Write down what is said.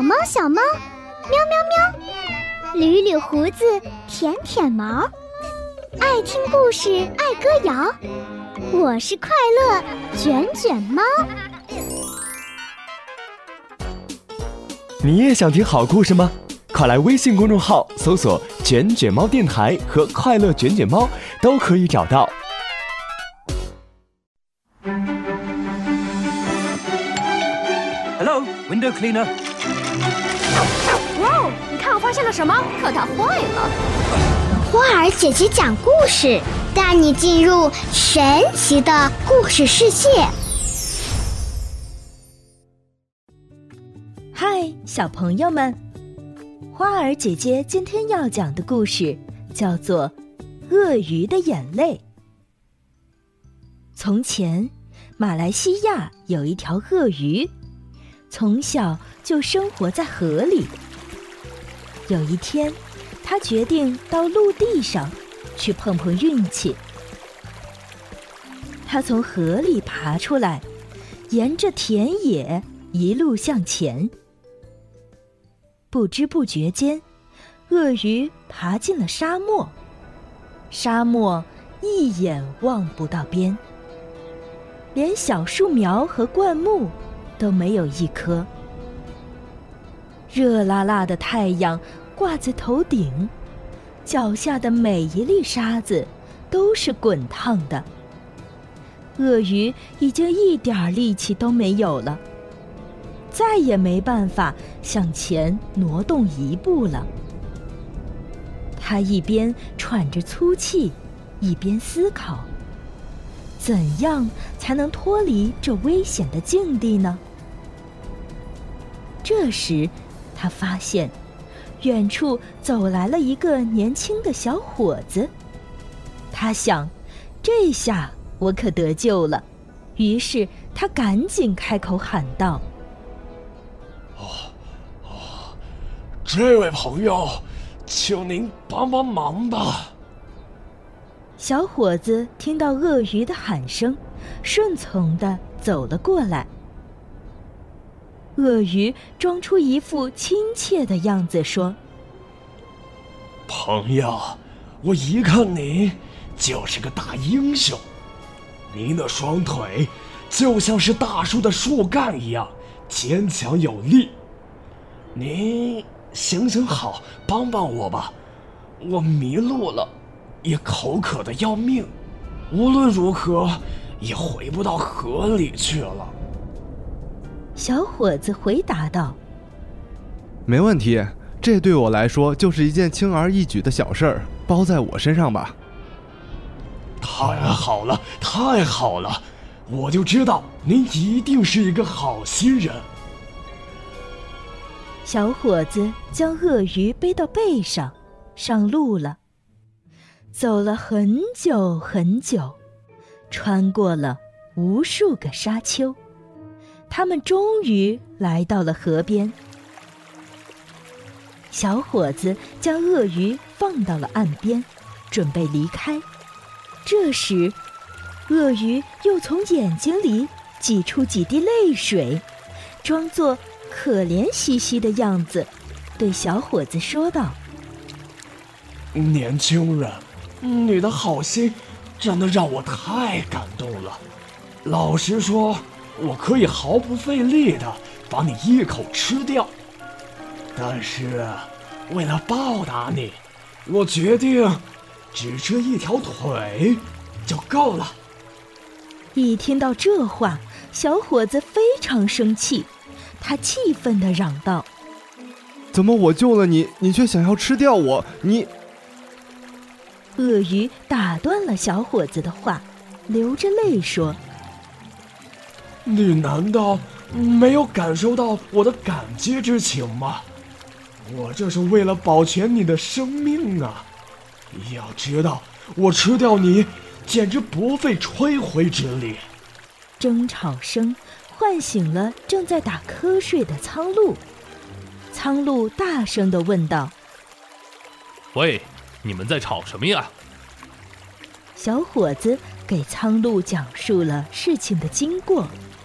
猫小猫，喵喵喵，捋捋胡子，舔舔毛，爱听故事，爱歌谣。我是快乐卷卷猫。 你也想听好故事吗？快来微信公众号搜索卷卷猫电台和快乐卷卷猫，都可以找到。 Hello, window cleaner. 哇哦，你看我发现了什么？可它坏了。 花儿姐姐讲故事，带你进入神奇的故事世界。 嗨，小朋友们，花儿姐姐今天要讲的故事叫做《鳄鱼的眼泪》。从前，马来西亚有一条鳄鱼，从小就生活在河里。有一天，他决定到陆地上去碰碰运气。他从河里爬出来，沿着田野一路向前。不知不觉间，鳄鱼爬进了沙漠，沙漠一眼望不到边，连小树苗和灌木都没有一棵。热辣辣的太阳挂在头顶，脚下的每一粒沙子都是滚烫的。鳄鱼已经一点力气都没有了，再也没办法向前挪动一步了。他一边喘着粗气，一边思考，怎样才能脱离这危险的境地呢？这时，他发现远处走来了一个年轻的小伙子。他想，这下我可得救了。于是他赶紧开口喊道： 这位朋友，请您帮帮忙吧。 小伙子听到鳄鱼的喊声，顺从地走了过来。鳄鱼装出一副亲切的样子说： 朋友，我一看您就是个大英雄，您的双腿就像是大树的树干一样坚强有力。您行好，帮帮我吧，我迷路了，也口渴的要命，无论如何也回不到河里去了。 小伙子回答道： 没问题，这对我来说就是一件轻而易举的小事儿，包在我身上吧。 太好了，太好了，我就知道您一定是一个好心人。 小伙子将鳄鱼背到背上，上路了。走了很久很久，穿过了无数个沙丘，他们终于来到了河边。小伙子将鳄鱼放到了岸边，准备离开。这时，鳄鱼又从眼睛里挤出几滴泪水，装作可怜兮兮的样子，对小伙子说道： 年轻人，你的好心真的让我太感动了。老实说，我可以毫不费力地把你一口吃掉，但是为了报答你，我决定只吃一条腿就够了。 一听到这话，小伙子非常生气，他气愤地嚷道： 怎么我救了你，你却想要吃掉我？你…… 鳄鱼打断了小伙子的话，流着泪说： 你难道没有感受到我的感激之情吗？我这是为了保全你的生命啊！要知道，我吃掉你简直不费吹灰之力。 争吵声唤醒了正在打瞌睡的苍鹭。苍鹭大声地问道： 喂，你们在吵什么呀？ 小伙子给苍鹭讲述了事情的经过。